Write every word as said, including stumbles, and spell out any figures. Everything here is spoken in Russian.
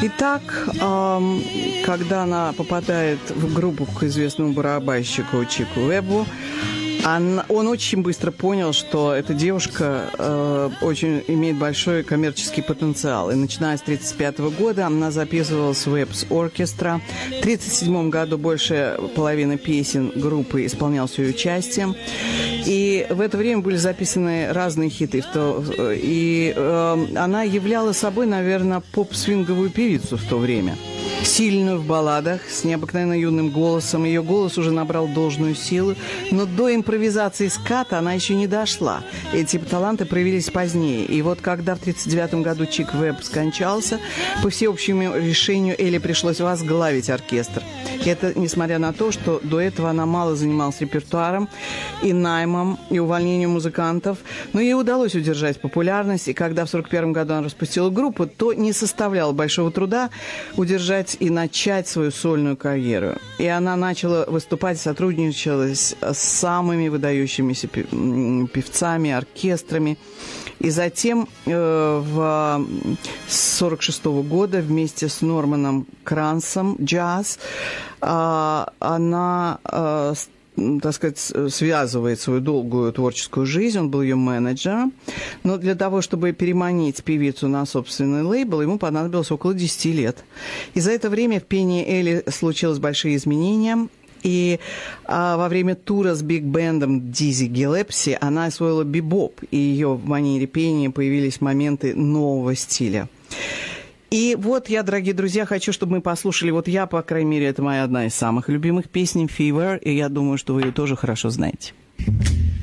Итак, эм, когда она попадает в группу к известному барабанщику Чику Уэббу, она, он очень быстро понял, что эта девушка э, очень имеет большой коммерческий потенциал. И начиная с тысяча девятьсот тридцать пятого года она записывалась в Уэббс Оркестра. В тысяча девятьсот тридцать седьмом году больше половины песен группы исполнялась с ее участием. И в это время были записаны разные хиты. И э, она являла собой, наверное, поп-свинговую певицу в то время. Сильную в балладах, с необыкновенно юным голосом. Ее голос уже набрал должную силу, но до импровизации ската она еще не дошла. Эти таланты проявились позднее. И вот когда в тысяча девятьсот тридцать девятом году Чик Уэбб скончался, по всеобщему решению Элли пришлось возглавить оркестр. И это несмотря на то, что до этого она мало занималась репертуаром и наймом, и увольнением музыкантов. Но ей удалось удержать популярность. И когда в сорок первом году она распустила группу, то не составляло большого труда удержать и начать свою сольную карьеру. И она начала выступать, сотрудничала с самыми выдающимися певцами, оркестрами. И затем э, в сорок шестого года вместе с Норманом Крансом, джаз, э, она, э, так сказать, связывает свою долгую творческую жизнь. Он был ее менеджером. Но для того, чтобы переманить певицу на собственный лейбл, ему понадобилось около десяти лет. И за это время в пении Элли случились большие изменения. И а, во время тура с биг-бендом Дизи Гиллеспи она освоила бибоп, и ее в манере пения появились моменты нового стиля. И вот я, дорогие друзья, хочу, чтобы мы послушали, вот я, по крайней мере, это моя одна из самых любимых песен «Fever», и я думаю, что вы ее тоже хорошо знаете.